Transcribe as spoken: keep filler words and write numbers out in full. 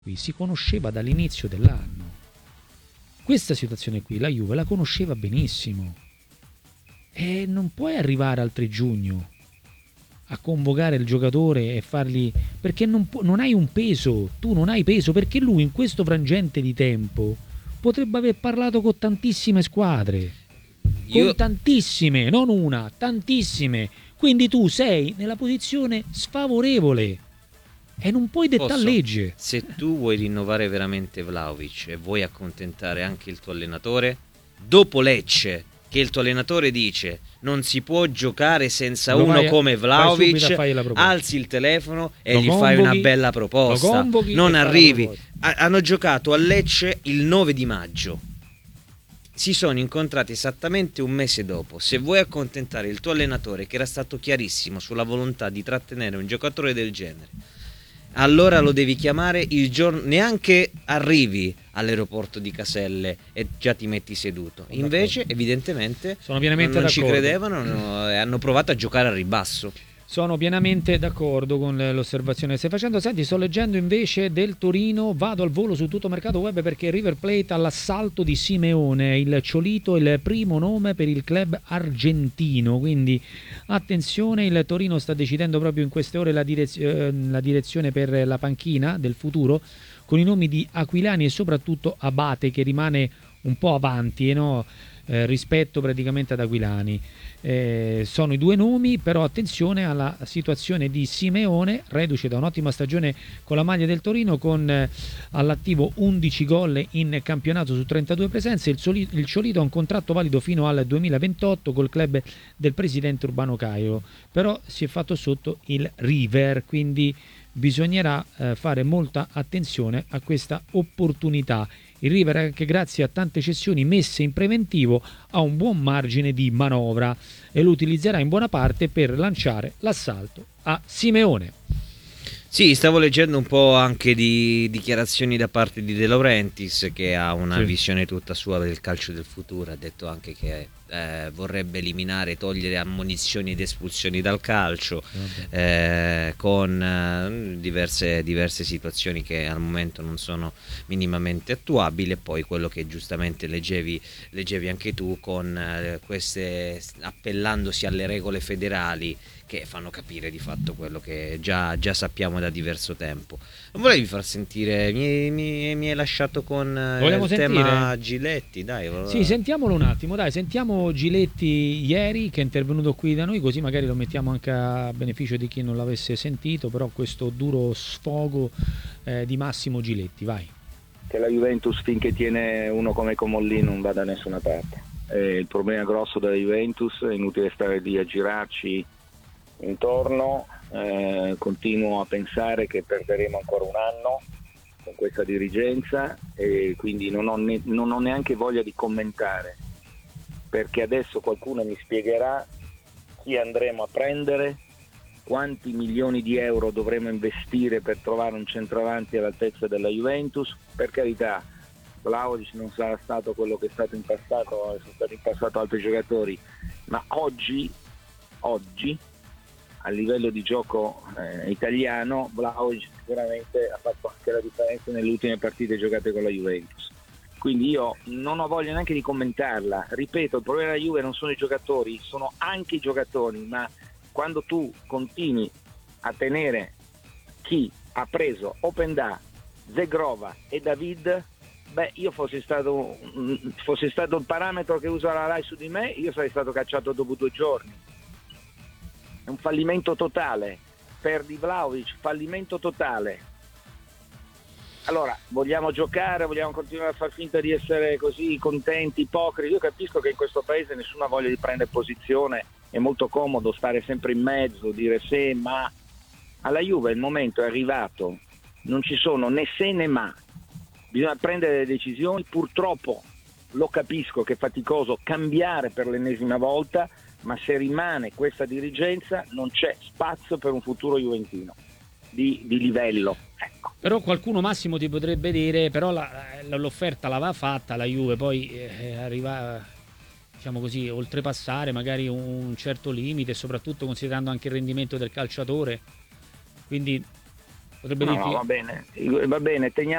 qui si conosceva dall'inizio dell'anno. Questa situazione qui la Juve la conosceva benissimo e non puoi arrivare al tre giugno a convocare il giocatore e fargli, perché non, pu- non hai un peso, tu non hai peso, perché lui in questo frangente di tempo potrebbe aver parlato con tantissime squadre, Io... con tantissime, non una, tantissime, quindi tu sei nella posizione sfavorevole e non puoi dettare legge. Se tu vuoi rinnovare veramente Vlahovic e vuoi accontentare anche il tuo allenatore, dopo Lecce, che il tuo allenatore dice non si può giocare senza Lo uno vai a- come vai subito a Vlahovic, fargli la proposta. alzi il telefono e Lo gli fai convochi, una bella lo proposta. convochi Non e fai la arrivi. proposta. Ha- hanno giocato a Lecce il nove di maggio. Si sono incontrati esattamente un mese dopo. Se vuoi accontentare il tuo allenatore, che era stato chiarissimo sulla volontà di trattenere un giocatore del genere, allora lo devi chiamare il giorno, neanche arrivi all'aeroporto di Caselle e già ti metti seduto. Invece evidentemente Sono pienamente non, non ci d'accordo. credevano no, e hanno provato a giocare al ribasso. Sono pienamente d'accordo con l'osservazione che stai facendo. Senti, sto leggendo invece del Torino, vado al volo su tutto mercato web perché River Plate all'assalto di Simeone, il Ciolito il primo nome per il club argentino, quindi attenzione, il Torino sta decidendo proprio in queste ore la, direz- eh, la direzione per la panchina del futuro, con i nomi di Aquilani e soprattutto Abate, che rimane un po' avanti eh, no? eh, rispetto praticamente ad Aquilani. Eh, sono i due nomi, però attenzione alla situazione di Simeone, reduce da un'ottima stagione con la maglia del Torino, con eh, all'attivo undici gol in campionato su trentadue presenze. Il, Soli- il Ciolito ha un contratto valido fino al duemilaventotto col club del presidente Urbano Cairo, però si è fatto sotto il River, quindi bisognerà eh, fare molta attenzione a questa opportunità. Il River, anche grazie a tante cessioni messe in preventivo, ha un buon margine di manovra e lo utilizzerà in buona parte per lanciare l'assalto a Simeone. Sì, stavo leggendo un po' anche di dichiarazioni da parte di De Laurentiis, che ha una Sì. visione tutta sua del calcio del futuro. Ha detto anche che eh, vorrebbe eliminare, togliere ammonizioni ed espulsioni dal calcio, eh, con eh, diverse, diverse situazioni che al momento non sono minimamente attuabili. E poi quello che giustamente leggevi, leggevi anche tu, con eh, queste, appellandosi alle regole federali, che fanno capire di fatto quello che già, già sappiamo da diverso tempo. Non volevi far sentire, mi, mi, mi hai lasciato con eh, Vogliamo il sentire? tema Giletti, dai. Sì, sentiamolo un attimo, dai, sentiamo Giletti ieri, che è intervenuto qui da noi, così magari lo mettiamo anche a beneficio di chi non l'avesse sentito, però questo duro sfogo eh, di Massimo Giletti, vai. Che la Juventus, finché tiene uno come Comolli, non va da nessuna parte. Eh, il problema grosso della Juventus, è inutile stare lì a girarci intorno, eh, continuo a pensare che perderemo ancora un anno con questa dirigenza e quindi non ho, ne- non ho neanche voglia di commentare, perché adesso qualcuno mi spiegherà chi andremo a prendere, quanti milioni di euro dovremo investire per trovare un centravanti all'altezza della Juventus. Per carità, Vlahovic non sarà stato quello che è stato in passato, sono stati in passato altri giocatori, ma oggi oggi a livello di gioco eh, italiano Vlahovic sicuramente ha fatto anche la differenza nelle ultime partite giocate con la Juventus, quindi io non ho voglia neanche di commentarla. Ripeto, il problema della Juve non sono i giocatori, sono anche i giocatori, ma quando tu continui a tenere chi ha preso Openda, Zegrova e David, beh, io fossi stato fossi stato il parametro che usa la Rai su di me, io sarei stato cacciato dopo due giorni. È un fallimento totale. Perdi Vlahovic, fallimento totale. Allora, vogliamo giocare, vogliamo continuare a far finta di essere così contenti, ipocriti? Io capisco che in questo paese nessuno ha voglia di prendere posizione, è molto comodo stare sempre in mezzo, dire se, ma. Alla Juve il momento è arrivato, non ci sono né se né ma, bisogna prendere delle decisioni. Purtroppo lo capisco che è faticoso cambiare per l'ennesima volta, ma se rimane questa dirigenza non c'è spazio per un futuro juventino di, di livello, ecco. Però qualcuno, Massimo, ti potrebbe dire però la, la, l'offerta l'aveva fatta la Juve, poi eh, arriva, diciamo così, oltrepassare magari un certo limite, soprattutto considerando anche il rendimento del calciatore, quindi Potrebbe No, dirti... no, va bene, va bene, teniamo